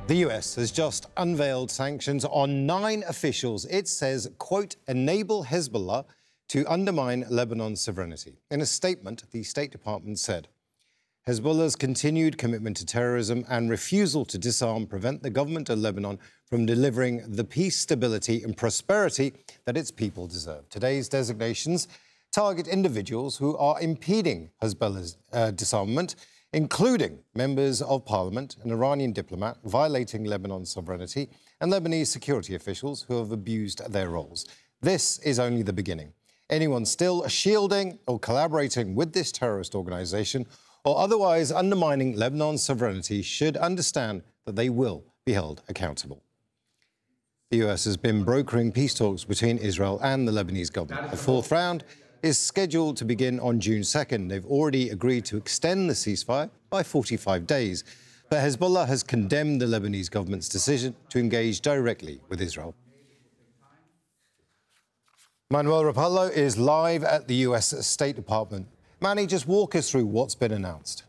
The US has just unveiled sanctions on 9 officials it says, quote, enable Hezbollah to undermine Lebanon's sovereignty. In a statement, the State Department said, Hezbollah's continued commitment to terrorism and refusal to disarm prevent the government of Lebanon from delivering the peace, stability and prosperity that its people deserve. Today's designations target individuals who are impeding Hezbollah's disarmament, including members of parliament, an Iranian diplomat violating Lebanon's sovereignty, and Lebanese security officials who have abused their roles. This is only the beginning. Anyone still shielding or collaborating with this terrorist organisation or otherwise undermining Lebanon's sovereignty should understand that they will be held accountable. The US has been brokering peace talks between Israel and the Lebanese government. The fourth round is scheduled to begin on June 2nd. They've already agreed to extend the ceasefire by 45 days. But Hezbollah has condemned the Lebanese government's decision to engage directly with Israel. Manuel Rapallo is live at the US State Department. Manny, just walk us through what's been announced.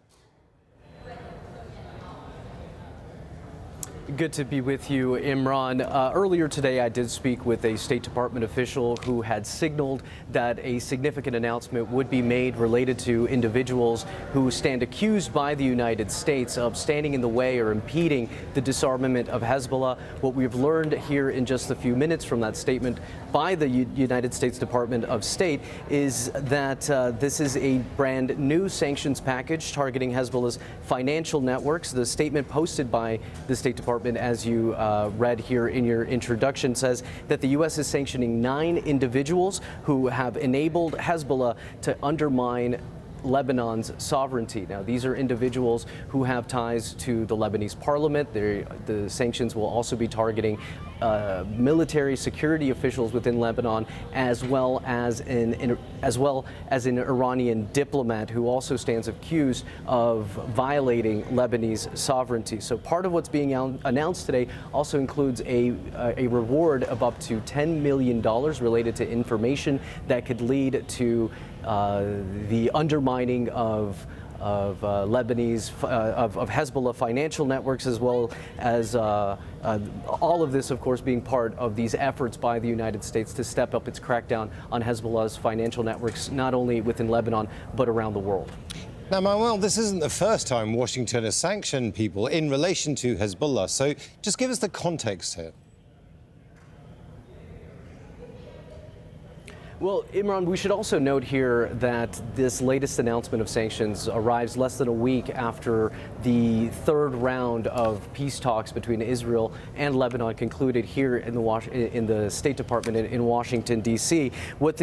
Good to be with you, Imran. Earlier today, I did speak with a State Department official who had signaled that a significant announcement would be made related to individuals who stand accused by the United States of standing in the way or impeding the disarmament of Hezbollah. What we've learned here in just a few minutes from that statement by the United States Department of State is that this is a brand new sanctions package targeting Hezbollah's financial networks. The statement posted by the State Department, as you read here in your introduction, says that the U.S. is sanctioning 9 individuals who have enabled Hezbollah to undermine Lebanon's sovereignty. Now, these are individuals who have ties to the Lebanese parliament. The sanctions will also be targeting military security officials within Lebanon, as well as an Iranian diplomat who also stands accused of violating Lebanese sovereignty. So part of what's being announced today also includes a reward of up to $10 million related to information that could lead to the undermining of Hezbollah financial networks, as well as all of this, of course, being part of these efforts by the United States to step up its crackdown on Hezbollah's financial networks, not only within Lebanon, but around the world. Now, Manuel, this isn't the first time Washington has sanctioned people in relation to Hezbollah, so just give us the context here. Well, Imran, we should also note here that this latest announcement of sanctions arrives less than a week after the third round of peace talks between Israel and Lebanon concluded here in the State Department in Washington, D.C.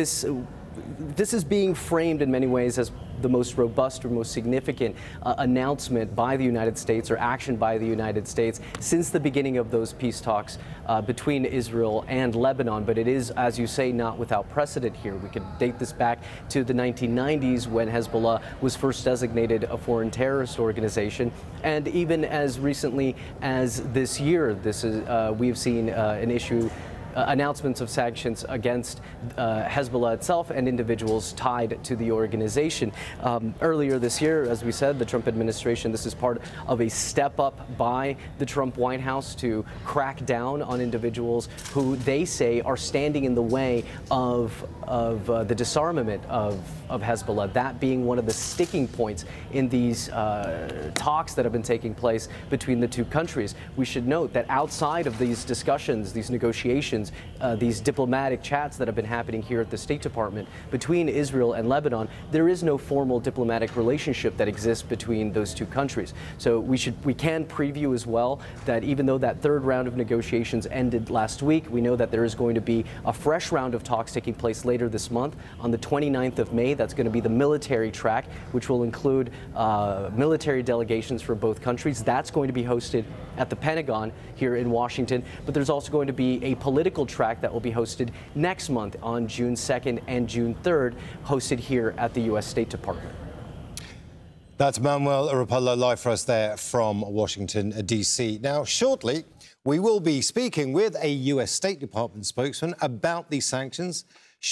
This is being framed in many ways as the most robust or most significant announcement by the United States or action by the United States since the beginning of those peace talks between Israel and Lebanon. But it is, as you say, not without precedent here. We could date this back to the 1990s when Hezbollah was first designated a foreign terrorist organization. And even as recently as this year, we've seen announcements of sanctions against Hezbollah itself and individuals tied to the organization. Earlier this year, as we said, the Trump administration, this is part of a step up by the Trump White House to crack down on individuals who they say are standing in the way of the disarmament of Hezbollah, that being one of the sticking points in these talks that have been taking place between the two countries. We should note that outside of these discussions, these negotiations, these diplomatic chats that have been happening here at the State Department between Israel and Lebanon, there is no formal diplomatic relationship that exists between those two countries. So we can preview as well that even though that third round of negotiations ended last week, we know that there is going to be a fresh round of talks taking place later this month on the 29th of May. That's going to be the military track, which will include military delegations from both countries. That's going to be hosted at the Pentagon here in Washington. But there's also going to be a political track that will be hosted next month on June 2nd and June 3rd, hosted here at the U.S. State Department. That's Manuel Rapallo live for us there from Washington, D.C. Now, shortly, we will be speaking with a U.S. State Department spokesman about these sanctions.